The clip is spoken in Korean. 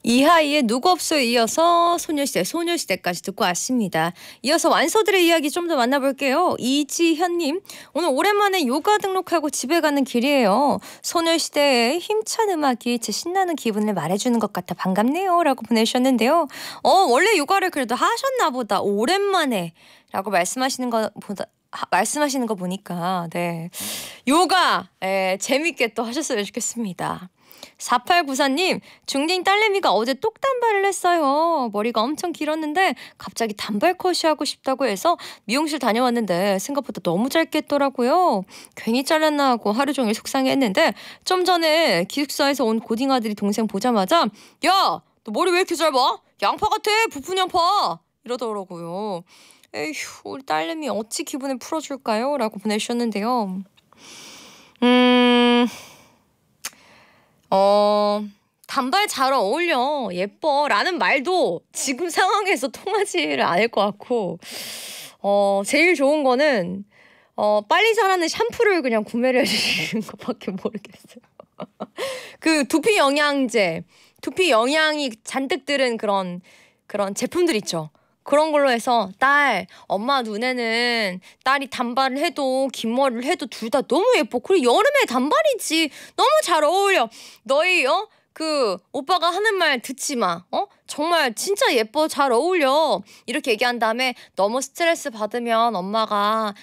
이하이의 누구 없어에 이어서 소녀시대까지 듣고 왔습니다. 이어서 완소들의 이야기 좀 더 만나볼게요. 이지현님, 오늘 오랜만에 요가 등록하고 집에 가는 길이에요. 소녀시대의 힘찬 음악이 제 신나는 기분을 말해주는 것 같아 반갑네요 라고 보내주셨는데요. 원래 요가를 그래도 하셨나 보다. 오랜만에 라고 말씀하시는 거 보니까 네, 요가 재밌게 또 하셨으면 좋겠습니다. 4894님, 중딩 딸내미가 어제 똑단발을 했어요. 머리가 엄청 길었는데 갑자기 단발컷이 하고 싶다고 해서 미용실 다녀왔는데 생각보다 너무 짧게 했더라고요. 괜히 잘랐나 하고 하루 종일 속상해했는데 좀 전에 기숙사에서 온 고딩 아들이 동생 보자마자 야, 너 머리 왜 이렇게 짧아? 양파 같아, 부푼 양파 이러더라고요. 에휴, 우리 딸내미 어찌 기분을 풀어줄까요? 라고 보내주셨는데요. 단발 잘 어울려, 예뻐 라는 말도 지금 상황에서 통하지를 않을 것 같고, 제일 좋은 거는 빨리 자라는 샴푸를 그냥 구매를 해주시는 것밖에 모르겠어요. 그 두피 영양제, 두피 영양이 잔뜩 들은 그런 제품들 있죠. 그런 걸로 해서 엄마 눈에는 딸이 단발을 해도 긴 머리를 해도 둘 다 너무 예뻐. 그리고 여름에 단발이지. 너무 잘 어울려. 너희 그 오빠가 하는 말 듣지 마. 정말 진짜 예뻐, 잘 어울려. 이렇게 얘기한 다음에 너무 스트레스 받으면 엄마가